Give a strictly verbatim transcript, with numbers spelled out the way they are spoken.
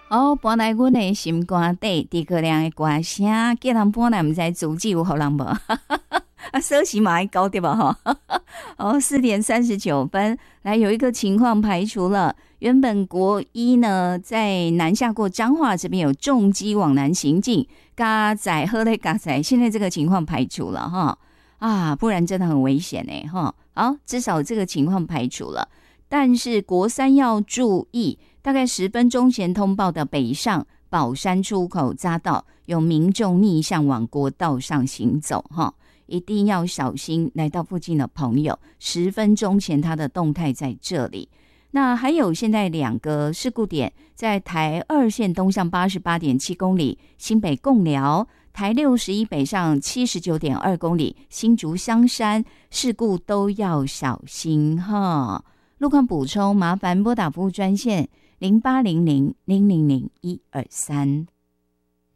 哦，搬来阮的心肝底，诸葛亮的歌声，叫人搬来，毋知主旨有互人无？啊，收起马爱高对吧？哈，哦，四点三十九分，来有一个情况排除了。原本国一呢，在南下过彰化这边有重机往南行进，嘎仔喝嘞嘎仔，现在这个情况排除了哈啊，不然真的很危险哎哈。好，至少这个情况排除了，但是国三要注意，大概十分钟前通报的北上宝山出口匝道有民众逆向往国道上行走哈。一定要小心，来到附近的朋友，十分钟前他的动态在这里。那还有现在两个事故点，在台二线东向八十八点七公里，新北贡寮；台六十一北上七十九点二公里，新竹香山，事故都要小心哈。路况补充，麻烦拨打服务专线零八零零零零零一二三。